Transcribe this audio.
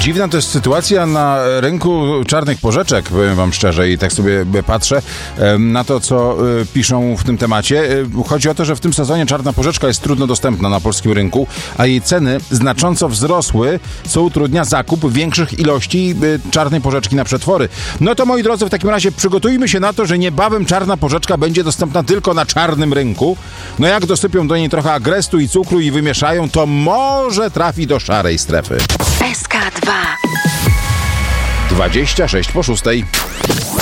Dziwna to jest sytuacja na rynku czarnych porzeczek, powiem wam szczerze, i tak sobie patrzę na to, co piszą w tym temacie. Chodzi o to, że w tym sezonie czarna porzeczka jest trudno dostępna na polskim rynku, a jej ceny znacząco wzrosły, co utrudnia zakup większych ilości czarnej porzeczki na przetwory. No to, moi drodzy, w takim razie przygotujmy się na to, że niebawem czarna porzeczka będzie dostępna tylko na czarnym rynku. No jak dosypią do niej trochę agrestu i cukru i wymieszają, to może trafi do szarej strefy. SK2 26 po 6.